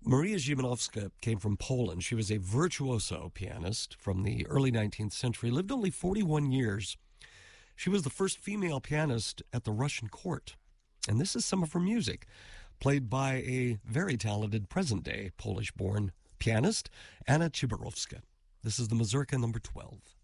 Maria Zimanowska came from Poland. She was a virtuoso pianist from the early 19th century, lived only 41 years. She was the first female pianist at the Russian court. And this is some of her music, played by a very talented present-day Polish-born pianist, Anna Ciborowska. This is the Mazurka number 12.